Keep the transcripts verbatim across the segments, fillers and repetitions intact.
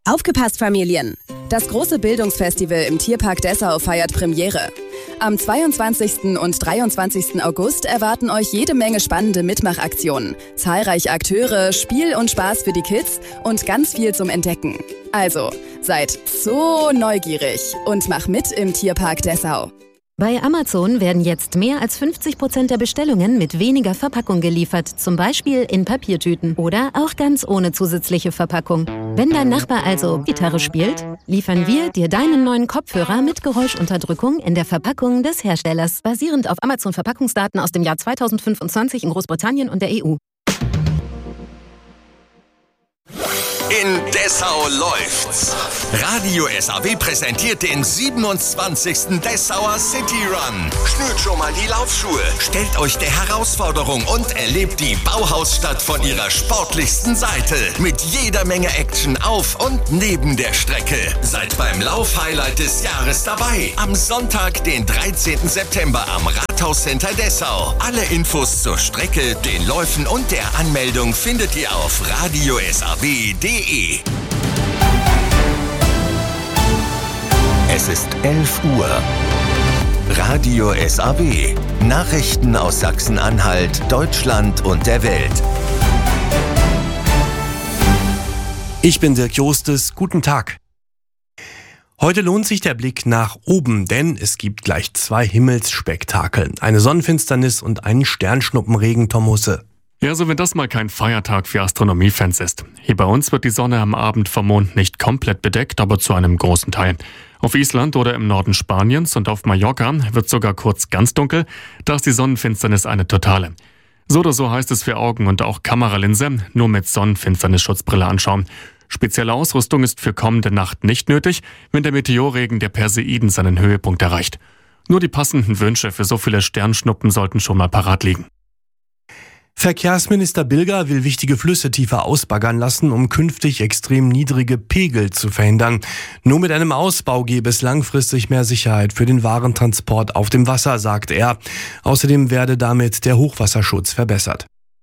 Aufgepasst, Familien! Das große Bildungsfestival im Tierpark Dessau feiert Premiere. Am zweiundzwanzigsten und dreiundzwanzigsten August erwarten euch jede Menge spannende Mitmachaktionen, zahlreiche Akteure, Spiel und Spaß für die Kids und ganz viel zum Entdecken. Also, seid so neugierig und mach mit im Tierpark Dessau. Bei Amazon werden jetzt mehr als fünfzig Prozent der Bestellungen mit weniger Verpackung geliefert, zum Beispiel in Papiertüten oder auch ganz ohne zusätzliche Verpackung. Wenn dein Nachbar also Gitarre spielt, liefern wir dir deinen neuen Kopfhörer mit Geräuschunterdrückung in der Verpackung des Herstellers, basierend auf Amazon-Verpackungsdaten aus dem Jahr zweitausendfünfundzwanzig in Großbritannien und der E U. In Dessau läuft's. Radio S A W präsentiert den siebenundzwanzigsten Dessauer City Run. Schnürt schon mal die Laufschuhe, stellt euch der Herausforderung und erlebt die Bauhausstadt von ihrer sportlichsten Seite. Mit jeder Menge Action auf und neben der Strecke. Seid beim Lauf-Highlight des Jahres dabei. Am Sonntag, den dreizehnten September am Rathauscenter Dessau. Alle Infos zur Strecke, den Läufen und der Anmeldung findet ihr auf radio s a w punkt d e. Es ist elf Uhr. Radio S A W. Nachrichten aus Sachsen-Anhalt, Deutschland und der Welt. Ich bin Dirk Jostes. Guten Tag. Heute lohnt sich der Blick nach oben, denn es gibt gleich zwei Himmelsspektakel. Eine Sonnenfinsternis und einen Sternschnuppenregen, Tom Husse. Ja, so wenn das mal kein Feiertag für Astronomiefans ist. Hier bei uns wird die Sonne am Abend vom Mond nicht komplett bedeckt, aber zu einem großen Teil. Auf Island oder im Norden Spaniens und auf Mallorca wird sogar kurz ganz dunkel, da ist die Sonnenfinsternis eine totale. So oder so heißt es für Augen und auch Kameralinse, nur mit Sonnenfinsternisschutzbrille anschauen. Spezielle Ausrüstung ist für kommende Nacht nicht nötig, wenn der Meteorregen der Perseiden seinen Höhepunkt erreicht. Nur die passenden Wünsche für so viele Sternschnuppen sollten schon mal parat liegen. Verkehrsminister Bilger will wichtige Flüsse tiefer ausbaggern lassen, um künftig extrem niedrige Pegel zu verhindern. Nur mit einem Ausbau gäbe es langfristig mehr Sicherheit für den Warentransport auf dem Wasser, sagt er. Außerdem werde damit der Hochwasserschutz verbessert.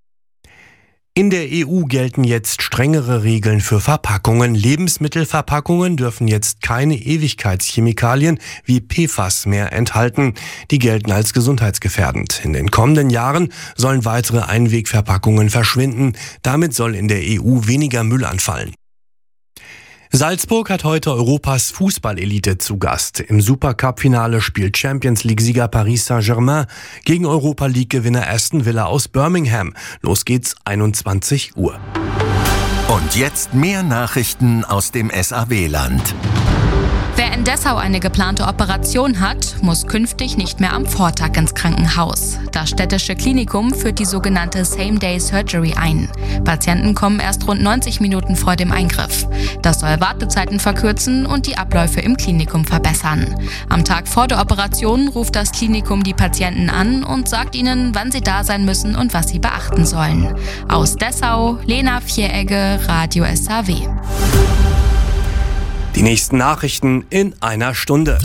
In der E U gelten jetzt strengere Regeln für Verpackungen. Lebensmittelverpackungen dürfen jetzt keine Ewigkeitschemikalien wie P F A S mehr enthalten. Die gelten als gesundheitsgefährdend. In den kommenden Jahren sollen weitere Einwegverpackungen verschwinden. Damit soll in der E U weniger Müll anfallen. Salzburg hat heute Europas Fußballelite zu Gast. Im Supercup-Finale spielt Champions-League-Sieger Paris Saint-Germain gegen Europa-League-Gewinner Aston Villa aus Birmingham. Los geht's, einundzwanzig Uhr. Und jetzt mehr Nachrichten aus dem S A W-Land. Wer in Dessau eine geplante Operation hat, muss künftig nicht mehr am Vortag ins Krankenhaus. Das städtische Klinikum führt die sogenannte Same-Day-Surgery ein. Patienten kommen erst rund neunzig Minuten vor dem Eingriff. Das soll Wartezeiten verkürzen und die Abläufe im Klinikum verbessern. Am Tag vor der Operation ruft das Klinikum die Patienten an und sagt ihnen, wann sie da sein müssen und was sie beachten sollen. Aus Dessau, Lena Vieregge, Radio S A W. Die nächsten Nachrichten in einer Stunde.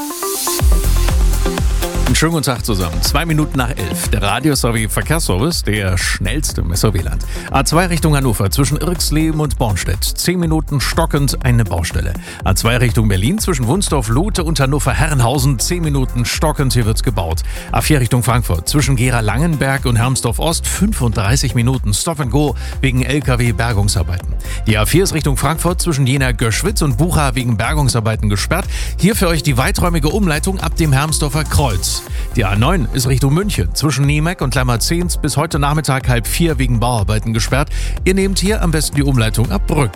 Einen schönen guten Tag zusammen. Zwei Minuten nach elf. Der Radio S A W Verkehrsservice, der schnellste im S A W-Land. A zwei Richtung Hannover zwischen Irxleben und Bornstedt. Zehn Minuten stockend eine Baustelle. A zwei Richtung Berlin zwischen Wunsdorf-Lute und Hannover-Herrenhausen. Zehn Minuten stockend, hier wird's gebaut. A vier Richtung Frankfurt zwischen Gera-Langenberg und Hermsdorf-Ost. fünfunddreißig Minuten Stop and Go wegen L K W-Bergungsarbeiten. Die A vier ist Richtung Frankfurt zwischen Jena-Göschwitz und Bucha wegen Bergungsarbeiten gesperrt. Hier für euch die weiträumige Umleitung ab dem Hermsdorfer Kreuz. Die A neun ist Richtung München zwischen Niemek und Lammerzehns bis heute Nachmittag halb vier wegen Bauarbeiten gesperrt. Ihr nehmt hier am besten die Umleitung ab Brück.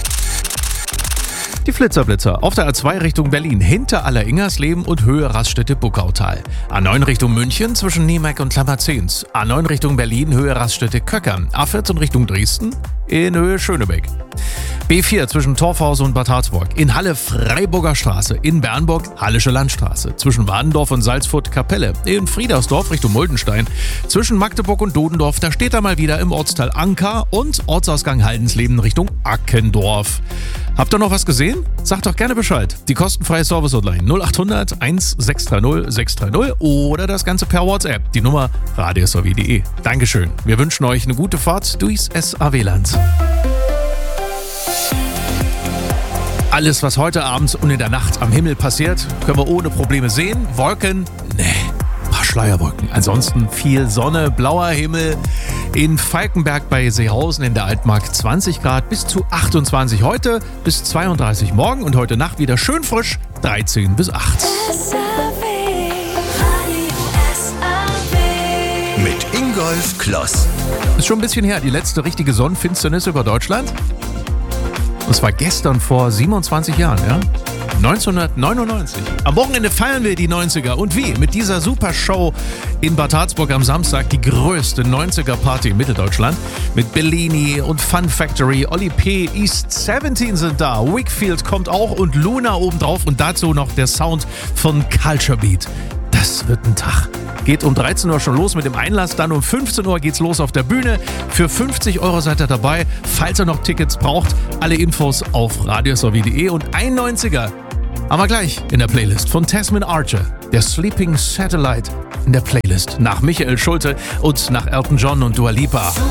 Die Flitzerblitzer auf der A zwei Richtung Berlin hinter Alleringersleben und Höhe Raststätte Buckautal. A neun Richtung München zwischen Niemek und Lammerzehns. A neun Richtung Berlin Höhe Raststätte Köckern. A vierzehn Richtung Dresden in Höhe Schönebeck. B vier zwischen Torfhause und Bad Harzburg. In Halle Freiburger Straße. In Bernburg Hallische Landstraße. Zwischen Wadendorf und Salzfurt Kapelle. In Friedersdorf Richtung Muldenstein. Zwischen Magdeburg und Dodendorf, da steht er mal wieder im Ortsteil Anker und Ortsausgang Haldensleben Richtung Ackendorf. Habt ihr noch was gesehen? Sagt doch gerne Bescheid. Die kostenfreie Service-Hotline null acht hundert eins sechs drei null sechs drei null oder das Ganze per WhatsApp. Die Nummer radio s a w punkt d e. Dankeschön. Wir wünschen euch eine gute Fahrt durchs S A W-Land. Alles, was heute Abend und in der Nacht am Himmel passiert, können wir ohne Probleme sehen. Wolken? Nee. Ein paar Schleierwolken. Ansonsten viel Sonne, blauer Himmel. In Falkenberg bei Seehausen in der Altmark zwanzig Grad bis zu achtundzwanzig heute, bis zweiunddreißig morgen und heute Nacht wieder schön frisch, dreizehn bis acht. Mit Ingolf Kloss. Ist schon ein bisschen her, die letzte richtige Sonnenfinsternis über Deutschland. Und zwar gestern vor siebenundzwanzig Jahren, ja? neunzehnhundertneunundneunzig. Am Wochenende feiern wir die neunziger. Und wie? Mit dieser super Show in Bad Harzburg am Samstag, die größte neunziger-Party in Mitteldeutschland. Mit Bellini und Fun Factory, Oli P., East siebzehn sind da, Wickfield kommt auch und Luna obendrauf und dazu noch der Sound von Culture Beat. Das wird ein Tag. Geht um dreizehn Uhr schon los mit dem Einlass, dann um fünfzehn Uhr geht's los auf der Bühne. Für fünfzig Euro seid ihr dabei. Falls ihr noch Tickets braucht, alle Infos auf radiosw punkt de und ein neunziger haben wir gleich in der Playlist von Tasman Archer, der Sleeping Satellite in der Playlist nach Michael Schulte und nach Elton John und Dua Lipa.